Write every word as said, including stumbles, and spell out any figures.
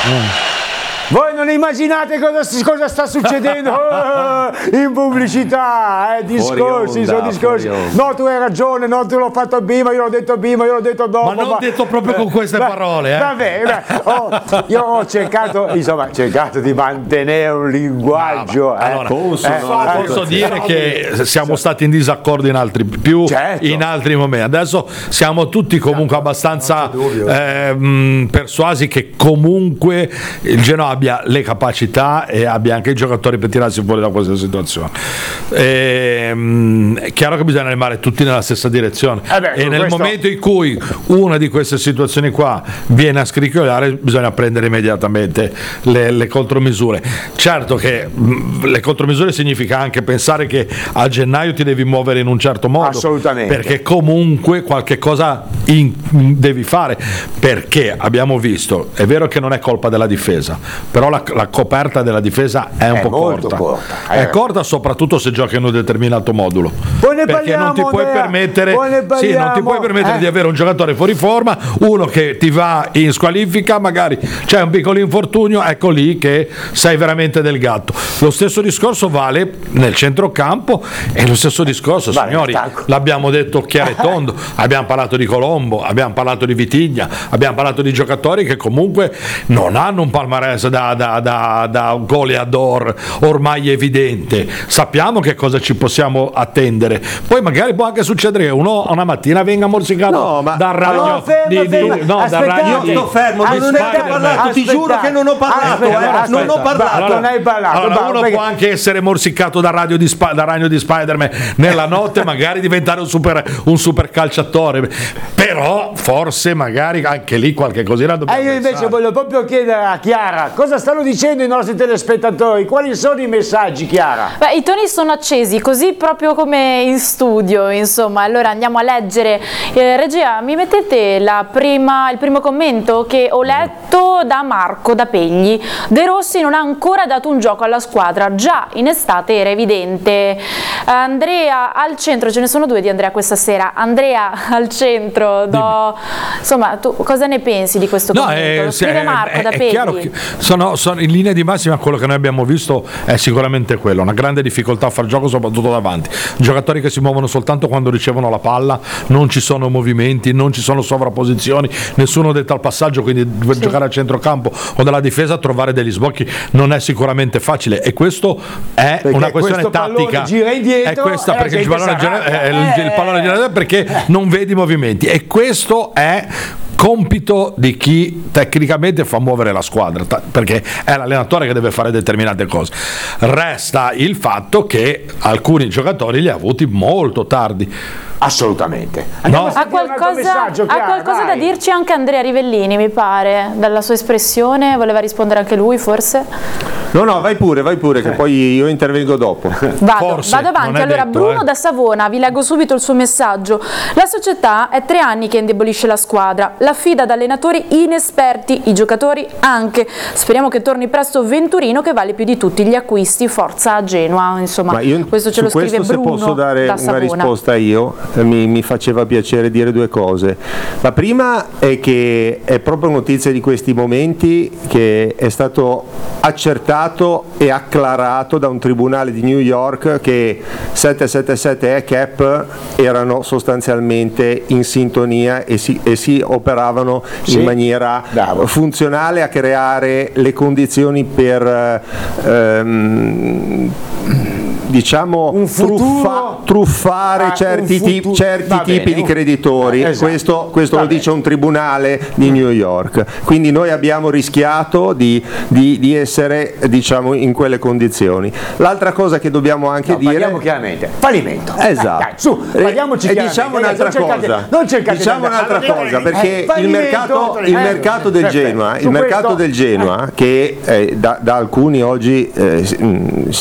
Mm. Voi non immaginate cosa, cosa sta succedendo in pubblicità, eh, discorsi, onda, sono discorsi. No, tu hai ragione, no, tu l'ho fatto prima, io l'ho detto prima, io l'ho detto dopo. Ma non ma... detto proprio con queste eh, parole, eh. Vabbè, beh, oh, io ho cercato, insomma, cercato di mantenere un linguaggio. Ah, eh, allora, consono, eh, posso dire che siamo stati in disaccordo in altri più certo. in altri momenti. Adesso siamo tutti comunque abbastanza eh, persuasi che comunque il Genoa abbia le capacità e abbia anche i giocatori per tirarsi fuori da questa situazione. E, mh, è chiaro che bisogna remare tutti nella stessa direzione eh beh, e nel questo... momento in cui una di queste situazioni qua viene a scricchiolare bisogna prendere immediatamente le, le contromisure. Certo che mh, le contromisure significa anche pensare che a gennaio ti devi muovere in un certo modo, assolutamente, perché comunque qualche cosa in, in, devi fare, perché abbiamo visto, è vero che non è colpa della difesa, però la, la coperta della difesa è un è po' corta, corta. è corta soprattutto se giochi in un determinato modulo, perché parliamo, non ti puoi Andrea, permettere sì, non ti puoi permettere eh? di avere un giocatore fuori forma, uno che ti va in squalifica, magari c'è un piccolo infortunio, ecco lì che sei veramente del gatto. Lo stesso discorso vale nel centrocampo e lo stesso discorso, vale, signori, l'abbiamo detto chiaro e tondo, abbiamo parlato di Colombo, abbiamo parlato di Vitigna, abbiamo parlato di giocatori che comunque non hanno un palmarès da, da, da, da goleador ormai evidente, sappiamo che cosa ci possiamo attendere, poi magari può anche succedere che uno una mattina venga morsicato no, ma dal ragno no, fermo, di, fermo. di, no, dal ragno io sto fermo, non ho parlato, ti giuro che non ho parlato, aspetta, eh, aspetta, non ho parlato, allora, non hai parlato, allora, bravo, uno perché... può anche essere morsicato dal ragno di, Sp- dal ragno di Spider-Man nella notte, magari diventare un super, un super calciatore, però forse magari anche lì qualche cosina dobbiamo eh, io invece pensare. voglio proprio chiedere a Chiara cosa stanno dicendo i nostri telespettatori, quali sono i messaggi, Chiara? Beh, i toni sono accesi, così proprio come in studio, insomma. Allora andiamo a leggere. Eh, regia, mi mettete la prima, il primo commento che ho letto da Marco da Pegli. De Rossi non ha ancora dato un gioco alla squadra, già in estate era evidente. Andrea al centro, ce ne sono due di Andrea questa sera. Andrea al centro, do... insomma, tu cosa ne pensi di questo no, commento? È, Lo scrive è, Marco è, da è Pegli. Chiaro che sono, sono in linea di massima quello che noi abbiamo visto è sicuramente quello, una grande difficoltà a far gioco soprattutto davanti, giocatori che si muovono soltanto quando ricevono la palla, non ci sono movimenti, non ci sono sovrapposizioni, nessuno detta al passaggio, quindi per sì. giocare a centrocampo o dalla difesa trovare degli sbocchi non è sicuramente facile e questo è perché una questione tattica, gira indietro, è questa perché il pallone gira, è il, il pallone gira perché non vedi movimenti e questo è compito di chi tecnicamente fa muovere la squadra, perché è l'allenatore che deve fare determinate cose. Resta il fatto che alcuni giocatori li ha avuti molto tardi. Assolutamente. No. Ha qualcosa, ha qualcosa da dirci anche Andrea Rivellini, mi pare, dalla sua espressione, voleva rispondere anche lui forse? No, no, vai pure, vai pure, che poi io intervengo dopo. Vado, Forse, vado avanti. Allora, detto, Bruno eh. da Savona, vi leggo subito il suo messaggio. La società è tre anni che indebolisce la squadra, la affida ad allenatori inesperti, i giocatori anche. Speriamo che torni presto Venturino che vale più di tutti gli acquisti, forza a Genova. Insomma, Ma io, questo ce lo scrive questo, Bruno. Se posso dare da una Savona. risposta io, mi, mi faceva piacere dire due cose. La prima è che è proprio notizia di questi momenti che è stato accertato e acclarato da un tribunale di New York che settecentosettantasette e Cap erano sostanzialmente in sintonia e si, e si operavano sì, in maniera bravo. funzionale a creare le condizioni per ehm, diciamo un futuro, truffa, truffare ah, certi, futuro, tipi, certi tipi bene, di creditori, eh, esatto, questo, questo lo dice un tribunale di New York, quindi noi abbiamo rischiato di, di, di essere diciamo in quelle condizioni. L'altra cosa che dobbiamo anche no, dire, parliamo chiaramente, fallimento, esatto, dai, dai, su, parliamoci e diciamo un'altra cosa, non cercate diciamo un'altra cosa perché eh, il mercato, il mercato del Genoa, il mercato del Genoa che eh, da, da alcuni oggi eh, si